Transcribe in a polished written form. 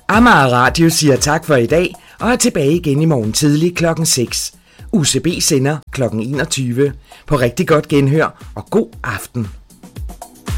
Amager Radio siger tak for i dag og er tilbage igen i morgen tidlig klokken 6. UCB sender klokken 21. På rigtig godt genhør og god aften.